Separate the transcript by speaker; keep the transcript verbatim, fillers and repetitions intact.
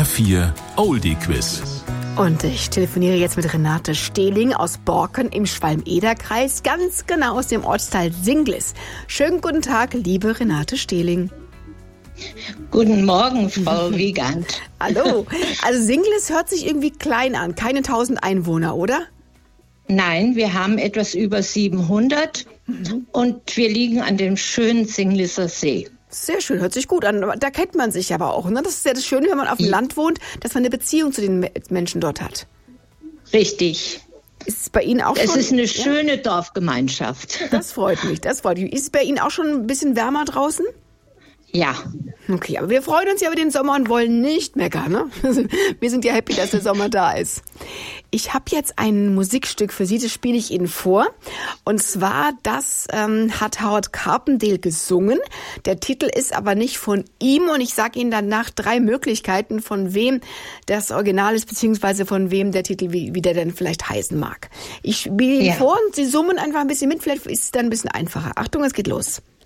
Speaker 1: vier Oldie Quiz.
Speaker 2: Und ich telefoniere jetzt mit Renate Stehling aus Borken im Schwalm-Eder-Kreis, ganz genau aus dem Ortsteil Singlis. Schönen guten Tag, liebe Renate Stehling.
Speaker 3: Guten Morgen, Frau Wiegand.
Speaker 2: Hallo. Also Singlis hört sich irgendwie klein an, keine tausend Einwohner, oder?
Speaker 3: Nein, wir haben etwas über siebenhundert mhm. und wir liegen an dem schönen Singlisser See.
Speaker 2: Sehr schön, hört sich gut an. Da kennt man sich aber auch. Ne? Das ist ja das Schöne, wenn man auf dem Land wohnt, dass man eine Beziehung zu den Menschen dort hat.
Speaker 3: Richtig.
Speaker 2: Ist es bei Ihnen auch
Speaker 3: es
Speaker 2: schon?
Speaker 3: Es ist eine
Speaker 2: ja?
Speaker 3: schöne Dorfgemeinschaft.
Speaker 2: Das freut mich, das freut mich. Ist es bei Ihnen auch schon ein bisschen wärmer draußen?
Speaker 3: Ja.
Speaker 2: Okay, aber wir freuen uns ja über den Sommer und wollen nicht meckern, ne? Wir sind ja happy, dass der Sommer da ist. Ich habe jetzt ein Musikstück für Sie, das spiele ich Ihnen vor. Und zwar, das ähm, hat Howard Carpendale gesungen. Der Titel ist aber nicht von ihm und ich sage Ihnen danach drei Möglichkeiten, von wem das Original ist, beziehungsweise von wem der Titel, wie, wie der denn vielleicht heißen mag. Ich spiele Ihnen ja. vor und Sie summen einfach ein bisschen mit, vielleicht ist es dann ein bisschen einfacher. Achtung, es geht los.